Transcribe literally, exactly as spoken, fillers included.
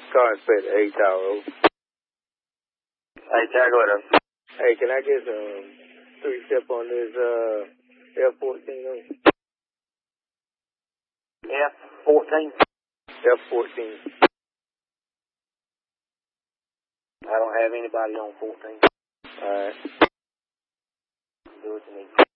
Car inspector, A Tower. Hey, Jack, what up? Hey, can I get some three step on this uh F fourteen? F fourteen? F fourteen. I don't have anybody on fourteen. Alright. Do what you need.